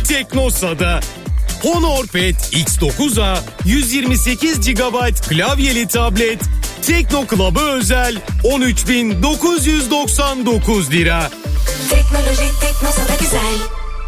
Teknosa'da. Honor Pad X9A 128 GB klavyeli tablet Tekno Club'a özel 13.999 lira. Teknoloji Teknosa'da güzel.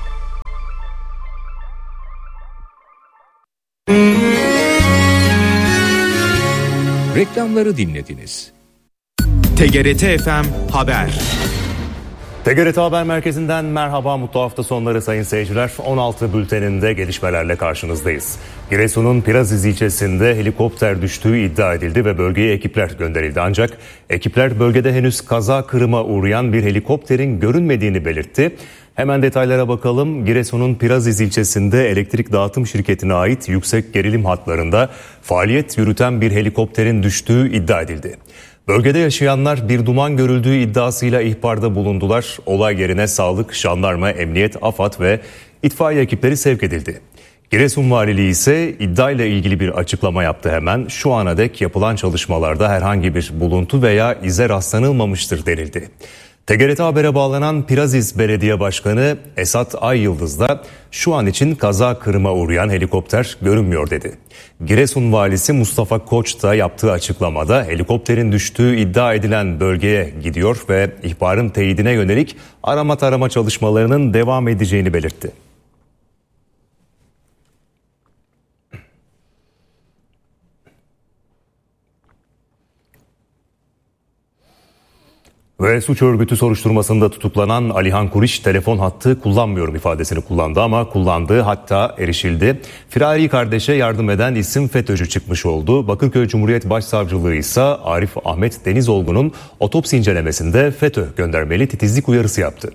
Reklamları dinlediniz. TGRT FM Haber. TGRT Haber Merkezi'nden merhaba, mutlu hafta sonları sayın seyirciler. 16 bülteninde gelişmelerle karşınızdayız. Giresun'un Piraziz ilçesinde helikopter düştüğü iddia edildi ve bölgeye ekipler gönderildi. Ancak ekipler bölgede henüz kaza kırıma uğrayan bir helikopterin görünmediğini belirtti. Hemen detaylara bakalım. Giresun'un Piraziz ilçesinde elektrik dağıtım şirketine ait yüksek gerilim hatlarında faaliyet yürüten bir helikopterin düştüğü iddia edildi. Bölgede yaşayanlar bir duman görüldüğü iddiasıyla ihbarda bulundular. Olay yerine sağlık, jandarma, emniyet, AFAD ve itfaiye ekipleri sevk edildi. Giresun Valiliği ise iddiayla ilgili bir açıklama yaptı hemen. Şu ana dek yapılan çalışmalarda herhangi bir buluntu veya ize rastlanılmamıştır denildi. TGRT Haber'e bağlanan Piraziz Belediye Başkanı Esat Ayyıldız da şu an için kaza kırıma uğrayan helikopter görünmüyor dedi. Giresun Valisi Mustafa Koç da yaptığı açıklamada helikopterin düştüğü iddia edilen bölgeye gidiyor ve ihbarın teyidine yönelik arama tarama çalışmalarının devam edeceğini belirtti. Ve suç örgütü soruşturmasında tutuklanan Alihan Kuriş telefon hattı kullanmıyorum ifadesini kullandı ama kullandığı hatta erişildi. Firari kardeşe yardım eden isim FETÖ'cü çıkmış oldu. Bakırköy Cumhuriyet Başsavcılığı ise Arif Ahmet Denizolgu'nun otopsi incelemesinde FETÖ göndermeli titizlik uyarısı yaptı.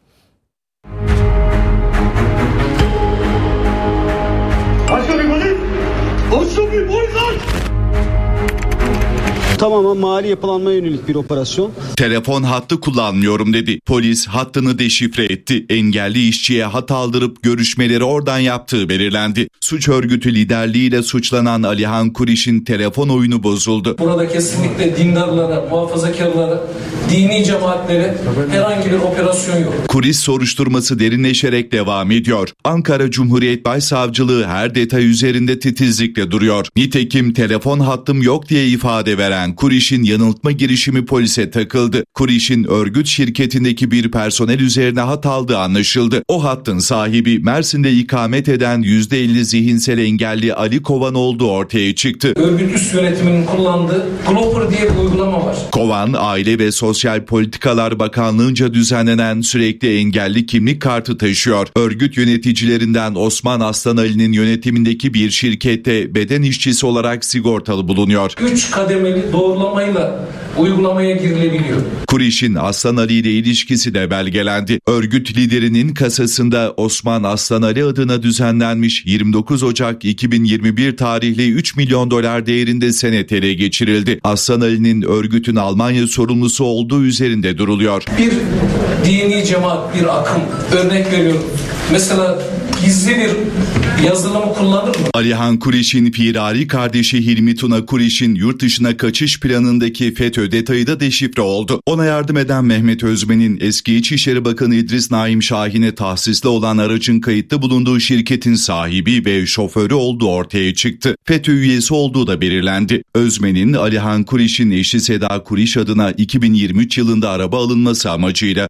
Tamamen mali yapılanmaya yönelik bir operasyon. Telefon hattı kullanmıyorum dedi. Polis hattını deşifre etti. Engelli işçiye hat aldırıp görüşmeleri oradan yaptığı belirlendi. Suç örgütü liderliğiyle suçlanan Alihan Kuriş'in telefon oyunu bozuldu. Burada kesinlikle dindarlara, muhafazakarlara, dini cemaatlere herhangi bir operasyon yok. Kuriş soruşturması derinleşerek devam ediyor. Ankara Cumhuriyet Başsavcılığı her detay üzerinde titizlikle duruyor. Nitekim telefon hattım yok diye ifade veren Kuriş'in yanıltma girişimi polise takıldı. Kuriş'in örgüt şirketindeki bir personel üzerine hat aldığı anlaşıldı. O hattın sahibi Mersin'de ikamet eden %50 zihinsel engelli Ali Kovan olduğu ortaya çıktı. Örgüt üst yönetiminin kullandığı Glopper diye bir uygulama var. Kovan, Aile ve Sosyal Politikalar Bakanlığı'nca düzenlenen sürekli engelli kimlik kartı taşıyor. Örgüt yöneticilerinden Osman Aslanali'nin yönetimindeki bir şirkette beden işçisi olarak sigortalı bulunuyor. 3 kademeli doğrulamayla uygulamaya girilebiliyor. Kuriş'in Aslanali ile ilişkisi de belgelendi. Örgüt liderinin kasasında Osman Aslanali adına düzenlenmiş 29 Ocak 2021 tarihli 3 milyon dolar değerinde senet ele geçirildi. Aslanali'nin örgütün Almanya sorumlusu olduğu üzerinde duruluyor. Bir dini cemaat, bir akım, örnek veriyorum. Mesela gizli bir yazılımı kullanır mı? Alihan Kuriş'in firari kardeşi Hilmi Tuna Kuriş'in yurt dışına kaçış planındaki FETÖ detayı da deşifre oldu. Ona yardım eden Mehmet Özmen'in eski İçişleri Bakanı İdris Naim Şahin'e tahsisli olan aracın kayıtlı bulunduğu şirketin sahibi ve şoförü olduğu ortaya çıktı. FETÖ üyesi olduğu da belirlendi. Özmen'in Alihan Kuriş'in eşi Seda Kuriş adına 2023 yılında araba alınması amacıyla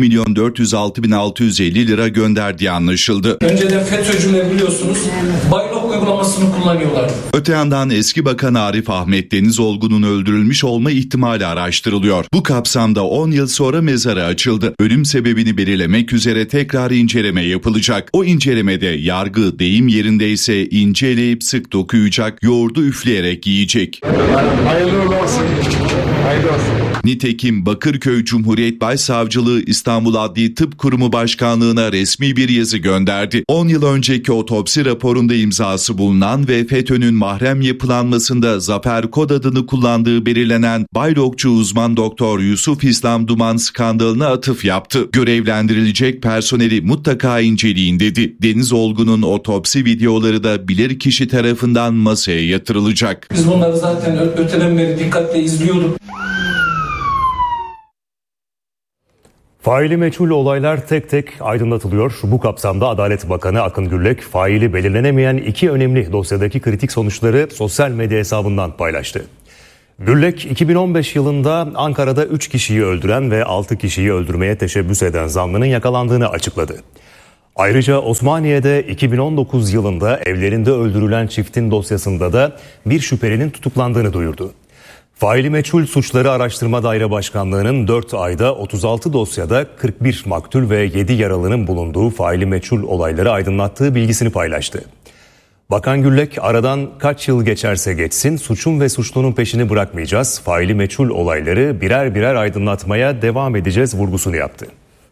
2.406.650 lira gönderdiği anlaşıldı. Önceden FETÖ'cüler biliyorsunuz Baylok uygulamasını kullanıyorlar. Öte yandan eski Bakan Arif Ahmet Denizolgu'nun öldürülmüş olma ihtimali araştırılıyor. Bu kapsamda 10 yıl sonra mezarı açıldı. Ölüm sebebini belirlemek üzere tekrar inceleme yapılacak. O incelemede yargı deyim yerindeyse inceleyip sık dokuyacak, yoğurdu üfleyerek yiyecek. Hayırlı olsun. Hayırlı olsun. Nitekim Bakırköy Cumhuriyet Başsavcılığı İstanbul Adli Tıp Kurumu Başkanlığı'na resmi bir yazı gönderdi. 10 yıl önceki otopsi raporunda imzası bulunan ve FETÖ'nün mahrem yapılanmasında Zafer Kod adını kullandığı belirlenen Baylokçu uzman doktor Yusuf İslam Duman skandalına atıf yaptı. Görevlendirilecek personeli mutlaka inceleyin dedi. Denizolgu'nun otopsi videoları da bilirkişi tarafından masaya yatırılacak. Biz bunları zaten öteden beri dikkatle izliyorduk. Faili meçhul olaylar tek tek aydınlatılıyor. Bu kapsamda Adalet Bakanı Akın Gürlek, faili belirlenemeyen iki önemli dosyadaki kritik sonuçları sosyal medya hesabından paylaştı. Gürlek, 2015 yılında Ankara'da 3 kişiyi öldüren ve 6 kişiyi öldürmeye teşebbüs eden zanlının yakalandığını açıkladı. Ayrıca Osmaniye'de 2019 yılında evlerinde öldürülen çiftin dosyasında da bir şüphelinin tutuklandığını duyurdu. Faili meçhul suçları araştırma daire başkanlığının 4 ayda 36 dosyada 41 maktul ve 7 yaralının bulunduğu faili meçhul olayları aydınlattığı bilgisini paylaştı. Bakan Gürlek, aradan kaç yıl geçerse geçsin suçun ve suçlunun peşini bırakmayacağız, faili meçhul olayları birer birer aydınlatmaya devam edeceğiz vurgusunu yaptı.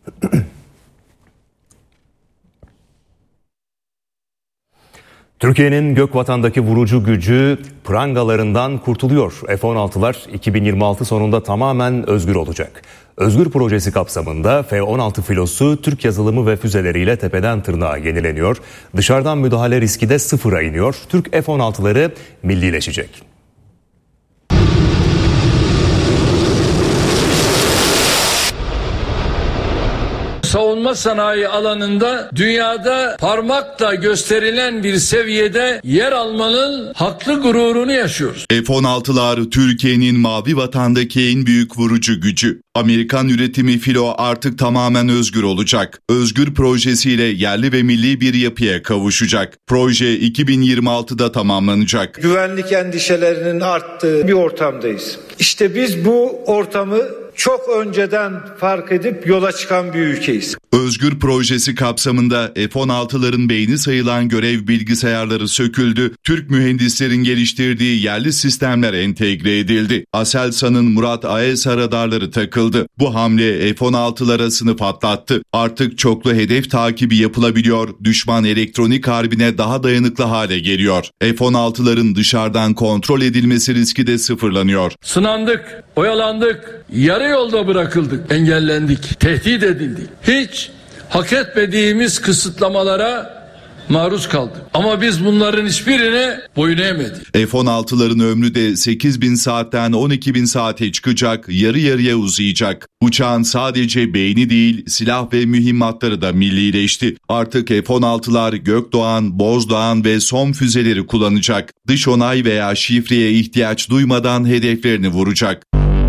Türkiye'nin Gökvatan'daki vurucu gücü prangalarından kurtuluyor. F-16'lar 2026 sonunda tamamen özgür olacak. Özgür projesi kapsamında F-16 filosu Türk yazılımı ve füzeleriyle tepeden tırnağa yenileniyor. Dışarıdan müdahale riski de sıfıra iniyor. Türk F-16'ları millileşecek. Savunma sanayi alanında dünyada parmakla gösterilen bir seviyede yer almanın haklı gururunu yaşıyoruz. F-16'lar Türkiye'nin mavi vatandaki en büyük vurucu gücü. Amerikan üretimi filo artık tamamen özgür olacak. Özgür projesiyle yerli ve milli bir yapıya kavuşacak. Proje 2026'da tamamlanacak. Güvenlik endişelerinin arttığı bir ortamdayız. İşte biz bu ortamı çok önceden fark edip yola çıkan bir ülkeyiz. Özgür projesi kapsamında F-16'ların beyni sayılan görev bilgisayarları söküldü. Türk mühendislerin geliştirdiği yerli sistemler entegre edildi. Aselsan'ın Murat AESA radarları takıldı. Bu hamle F-16'lara sınıf atlattı. Artık çoklu hedef takibi yapılabiliyor. Düşman elektronik harbine daha dayanıklı hale geliyor. F-16'ların dışarıdan kontrol edilmesi riski de sıfırlanıyor. Sınandık, oyalandık, yarı yolda bırakıldık, engellendik, tehdit edildik. Hiç hak etmediğimiz kısıtlamalara maruz kaldık. Ama biz bunların hiçbirine boyun eğmedik. F-16'ların ömrü de 8.000 saatten 12.000 saate çıkacak, yarı yarıya uzayacak. Uçağın sadece beyni değil, silah ve mühimmatları da millileşti. Artık F-16'lar Gökdoğan, Bozdoğan ve SOM füzeleri kullanacak. Dış onay veya şifreye ihtiyaç duymadan hedeflerini vuracak.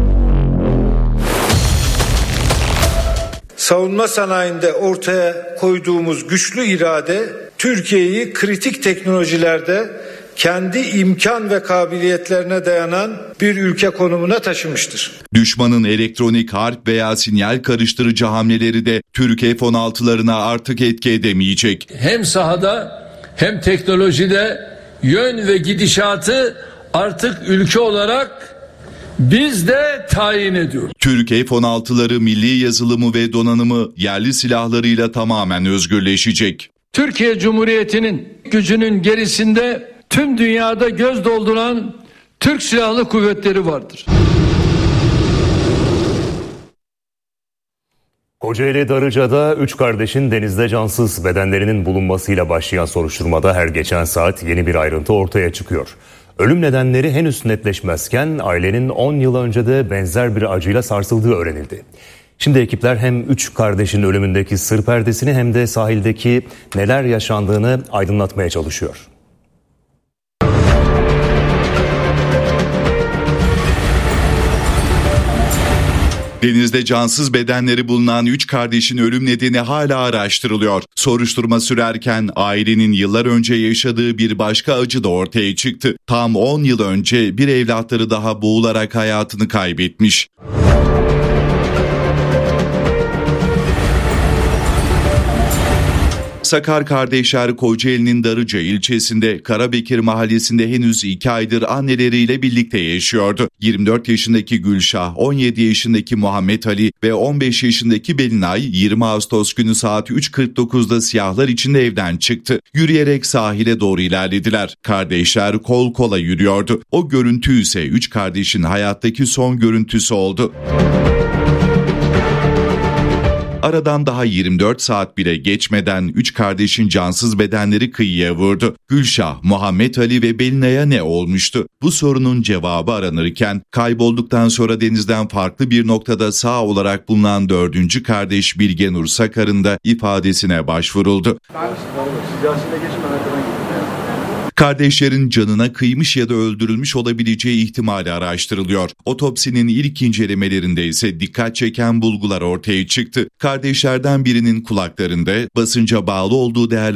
Savunma sanayinde ortaya koyduğumuz güçlü irade Türkiye'yi kritik teknolojilerde kendi imkan ve kabiliyetlerine dayanan bir ülke konumuna taşımıştır. Düşmanın elektronik harp veya sinyal karıştırıcı hamleleri de Türk F-16'larına artık etki edemeyecek. Hem sahada hem teknolojide yön ve gidişatı artık ülke olarak biz de tayin ediyoruz. Türk F-16'ları milli yazılımı ve donanımı yerli silahlarıyla tamamen özgürleşecek. Türkiye Cumhuriyeti'nin gücünün gerisinde tüm dünyada göz dolduran Türk Silahlı Kuvvetleri vardır. Kocaeli Darıca'da 3 kardeşin denizde cansız bedenlerinin bulunmasıyla başlayan soruşturmada her geçen saat yeni bir ayrıntı ortaya çıkıyor. Ölüm nedenleri henüz netleşmezken ailenin 10 yıl önce de benzer bir acıyla sarsıldığı öğrenildi. Şimdi ekipler hem 3 kardeşin ölümündeki sır perdesini hem de sahildeki neler yaşandığını aydınlatmaya çalışıyor. Denizde cansız bedenleri bulunan 3 kardeşin ölüm nedeni hala araştırılıyor. Soruşturma sürerken ailenin yıllar önce yaşadığı bir başka acı da ortaya çıktı. Tam 10 yıl önce bir evlatları daha boğularak hayatını kaybetmiş. Sakar kardeşler Kocaeli'nin Darıca ilçesinde Karabekir mahallesinde henüz 2 aydır anneleriyle birlikte yaşıyordu. 24 yaşındaki Gülşah, 17 yaşındaki Muhammed Ali ve 15 yaşındaki Belinay 20 Ağustos günü saat 3.49'da siyahlar içinde evden çıktı. Yürüyerek sahile doğru ilerlediler. Kardeşler kol kola yürüyordu. O görüntü ise 3 kardeşin hayattaki son görüntüsü oldu. Aradan daha 24 saat bile geçmeden 3 kardeşin cansız bedenleri kıyıya vurdu. Gülşah, Muhammed Ali ve Belina'ya ne olmuştu? Bu sorunun cevabı aranırken kaybolduktan sonra denizden farklı bir noktada sağ olarak bulunan 4. kardeş Bilge Nur Sakar'ın da ifadesine başvuruldu. Kardeşlerin canına kıymış ya da öldürülmüş olabileceği ihtimali araştırılıyor. Otopsinin ilk incelemelerinde ise dikkat çeken bulgular ortaya çıktı. Kardeşlerden birinin kulaklarında basınca bağlı olduğu